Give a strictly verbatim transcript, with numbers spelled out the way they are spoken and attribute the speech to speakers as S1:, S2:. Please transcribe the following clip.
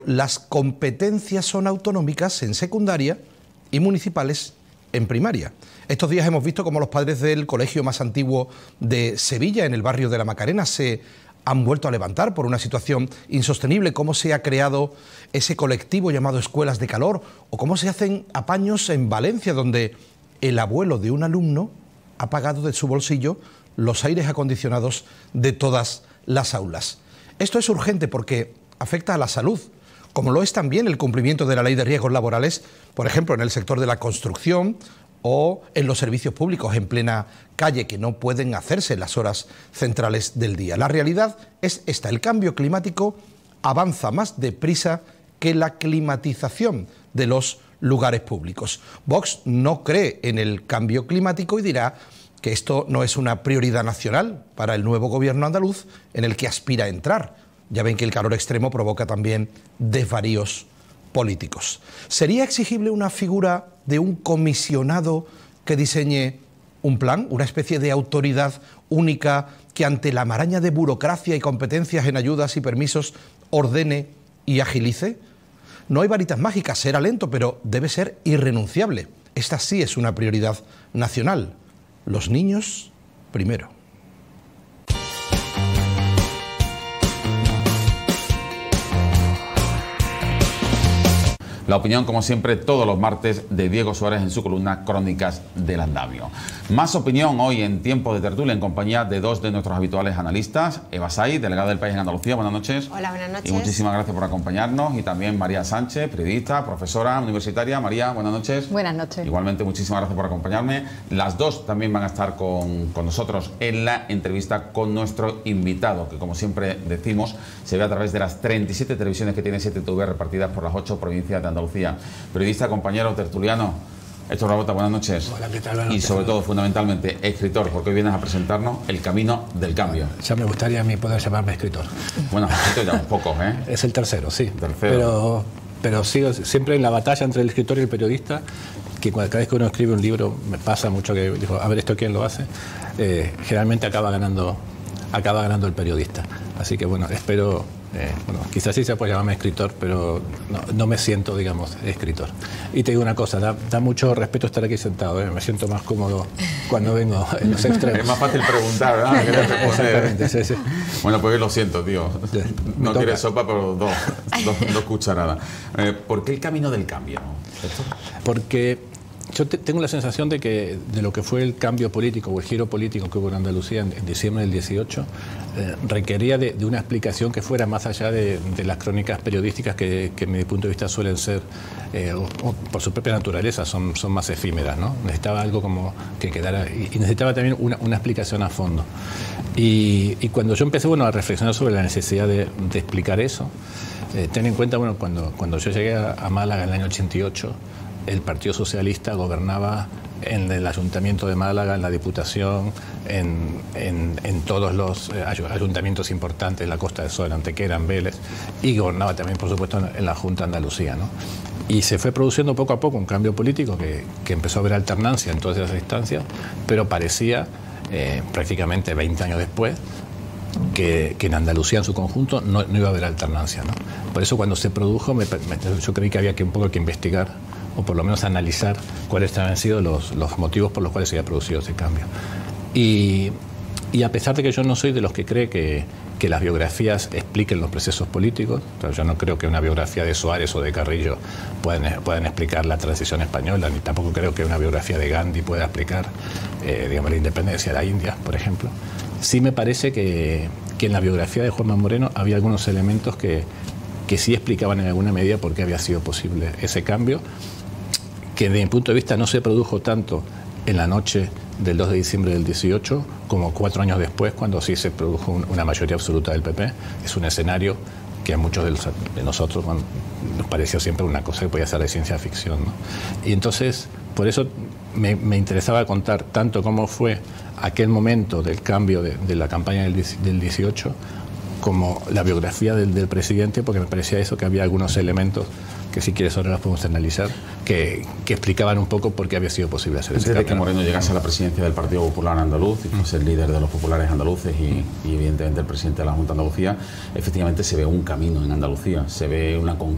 S1: Las competencias son autonómicas en secundaria y municipales en primaria. Estos días hemos visto cómo los padres del colegio más antiguo de Sevilla, en el barrio de la Macarena, se han vuelto a levantar por una situación insostenible, cómo se ha creado ese colectivo llamado Escuelas de Calor, o cómo se hacen apaños en Valencia, donde el abuelo de un alumno ha pagado de su bolsillo los aires acondicionados de todas las aulas. Esto es urgente porque afecta a la salud, como lo es también el cumplimiento de la ley de riesgos laborales, por ejemplo, en el sector de la construcción o en los servicios públicos en plena calle, que no pueden hacerse en las horas centrales del día. La realidad es esta: el cambio climático avanza más deprisa que la climatización de los lugares públicos. Vox no cree en el cambio climático y dirá que esto no es una prioridad nacional para el nuevo gobierno andaluz en el que aspira a entrar. Ya ven que el calor extremo provoca también desvaríos políticos. ¿Sería exigible una figura de un comisionado que diseñe un plan, una especie de autoridad única que ante la maraña de burocracia y competencias en ayudas y permisos ordene y agilice? No hay varitas mágicas, será lento, pero debe ser irrenunciable. Esta sí es una prioridad nacional. Los niños primero.
S2: La opinión, como siempre, todos los martes, de Diego Suárez en su columna Crónicas del Andamio. Más opinión hoy en Tiempo de Tertulia en compañía de dos de nuestros habituales analistas. Eva Saiz, delegada del País en Andalucía, buenas noches.
S3: Hola, buenas noches.
S2: Y muchísimas gracias por acompañarnos. Y también María Sánchez, periodista, profesora universitaria. María, buenas noches.
S3: Buenas noches.
S2: Igualmente, muchísimas gracias por acompañarme. Las dos también van a estar con, con nosotros en la entrevista con nuestro invitado, que como siempre decimos, se ve a través de las treinta y siete televisiones que tiene siete T V repartidas por las ocho provincias de Andalucía. Periodista, compañero, tertuliano, Héctor Rabota, buenas noches.
S4: Hola, ¿qué tal? Buenas
S2: y sobre todo, fundamentalmente, escritor, porque hoy vienes a presentarnos El Camino del Cambio.
S4: Ya me gustaría a mí poder llamarme escritor.
S2: Bueno, escritor ya un poco, ¿eh?
S4: Es el tercero, sí.
S2: Tercero.
S4: Pero, pero sigo siempre en la batalla entre el escritor y el periodista, que cada vez que uno escribe un libro, me pasa mucho que digo, a ver, ¿esto quién lo hace? Eh, generalmente acaba ganando, acaba ganando el periodista. Así que, bueno, espero... Eh, bueno, quizás sí se puede llamarme escritor, pero no, no me siento, digamos, escritor. Y te digo una cosa, da, da mucho respeto estar aquí sentado, ¿eh? Me siento más cómodo cuando vengo en los extremos.
S2: Es más fácil preguntar, ¿verdad?
S4: Exactamente, sí, sí.
S2: Bueno, pues lo siento, tío. No
S4: toca.
S2: quieres sopa, pero dos, dos, dos cucharadas. Eh, ¿Por qué el camino del cambio? ¿Esto?
S4: Porque yo te, tengo la sensación de que de lo que fue el cambio político o el giro político que hubo en Andalucía en, en diciembre del dieciocho, eh, requería de, de una explicación que fuera más allá de, de las crónicas periodísticas que, que, en mi punto de vista, suelen ser, eh, o, o por su propia naturaleza, son, son más efímeras, ¿no? Necesitaba algo como que quedara, y, y necesitaba también una, una explicación a fondo. Y, y cuando yo empecé, bueno, a reflexionar sobre la necesidad de, de explicar eso, eh, ten en cuenta, bueno, cuando, cuando yo llegué a, a Málaga en el año ochenta y ocho, el Partido Socialista gobernaba en el Ayuntamiento de Málaga, en la Diputación, en, en, en todos los ayuntamientos importantes, la Costa del Sol, en Antequera, en Vélez, y gobernaba también, por supuesto, en, en la Junta de Andalucía, ¿no? Y se fue produciendo poco a poco un cambio político que, que empezó a haber alternancia en todas esas instancias, pero parecía, eh, prácticamente veinte años después, Que, que en Andalucía en su conjunto no, no iba a haber alternancia, ¿no? Por eso cuando se produjo me, me, yo creí que había que un poco que investigar o por lo menos analizar cuáles habían sido los, los motivos por los cuales se había producido ese cambio. Y, y a pesar de que yo no soy de los que cree que, que las biografías expliquen los procesos políticos, pero yo no creo que una biografía de Suárez o de Carrillo puedan, puedan explicar la transición española, ni tampoco creo que una biografía de Gandhi pueda explicar eh, digamos, la independencia de la India, por ejemplo. Sí me parece que, que en la biografía de Juanma Moreno había algunos elementos que, que sí explicaban en alguna medida por qué había sido posible ese cambio, que desde mi punto de vista no se produjo tanto en la noche del dos de diciembre del dieciocho como cuatro años después, cuando sí se produjo un, una mayoría absoluta del P P. Es un escenario que a muchos de, los, de nosotros, bueno, nos pareció siempre una cosa que podía ser de ciencia ficción, ¿no? Y entonces, por eso me, me interesaba contar tanto cómo fue aquel momento del cambio de, de la campaña del, del dieciocho, como la biografía del, del presidente, porque me parecía eso, que había algunos elementos que si quieres ahora las podemos analizar, que, que explicaban un poco por qué había sido posible hacer ese cambio.
S2: Desde que Moreno llegase a la presidencia del Partido Popular Andaluz y fuese el líder de los populares andaluces y, y evidentemente el presidente de la Junta de Andalucía, efectivamente se ve un camino en Andalucía, se ve una conquista